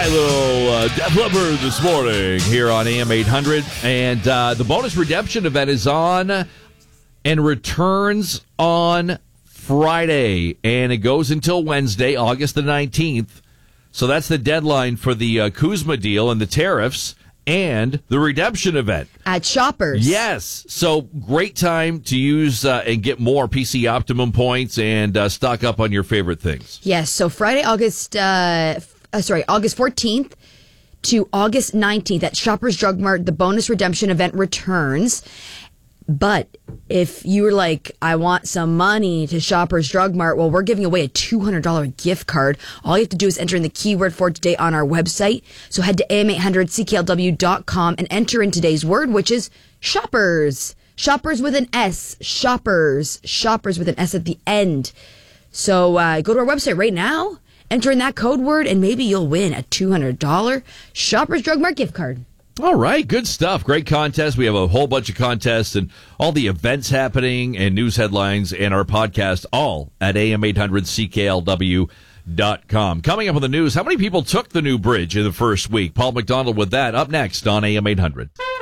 right, little Def Leppard this morning here on AM 800. And the bonus redemption event is on and returns on Friday. And it goes until Wednesday, August the 19th. So that's the deadline for the Kuzma deal and the tariffs and the redemption event. At Shoppers. Yes. So great time to use and get more PC Optimum points and stock up on your favorite things. Yes. So Friday, August 14th to August 19th at Shoppers Drug Mart, the bonus redemption event returns. But if you were like, I want some money to Shoppers Drug Mart, well, we're giving away a $200 gift card. All you have to do is enter in the keyword for today on our website. So head to am800cklw.com and enter in today's word, which is shoppers. Shoppers with an S. Shoppers. Shoppers with an S at the end. So go to our website right now, enter in that code word, and maybe you'll win a $200 Shoppers Drug Mart gift card. All right, good stuff. Great contest. We have a whole bunch of contests and all the events happening and news headlines and our podcast all at am800cklw.com. Coming up on the news, how many people took the new bridge in the first week? Paul McDonald with that up next on AM 800.